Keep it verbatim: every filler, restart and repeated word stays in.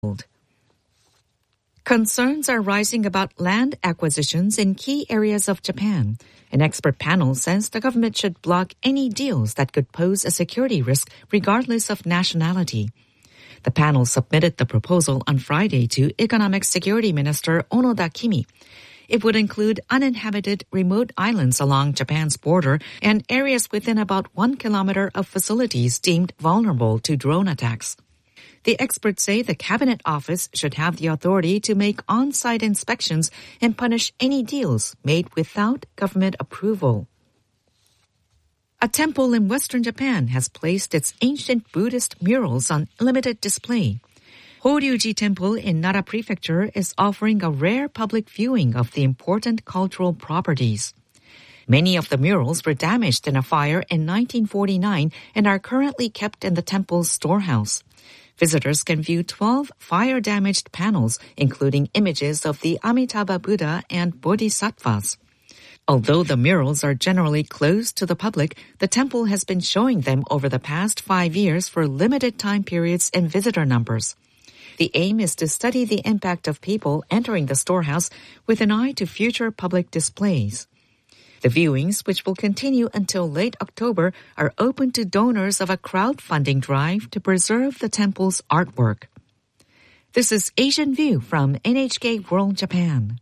Concerns are rising about land acquisitions in key areas of Japan. An expert panel says the government should block any deals that could pose a security risk regardless of nationality. The panel submitted the proposal on Friday to Economic Security Minister Onoda Kimi. It would include uninhabited remote islands along Japan's border and areas within about one kilometer of facilities deemed vulnerable to drone attacks. The experts say the Cabinet Office should have the authority to make on-site inspections and punish any deals made without government approval. A temple in western Japan has placed its ancient Buddhist murals on limited display. Horyuji Temple in Nara Prefecture is offering a rare public viewing of the important cultural properties. Many of the murals were damaged in a fire in nineteen forty-nine and are currently kept in the temple's storehouse. Visitors can view twelve fire-damaged panels, including images of the Amitabha Buddha and Bodhisattvas. Although the murals are generally closed to the public, the temple has been showing them over the past five years for limited time periods and visitor numbers. The aim is to study the impact of people entering the storehouse with an eye to future public displays. The viewings, which will continue until late October, are open to donors of a crowdfunding drive to preserve the temple's artwork. This is Asian View from N H K World Japan.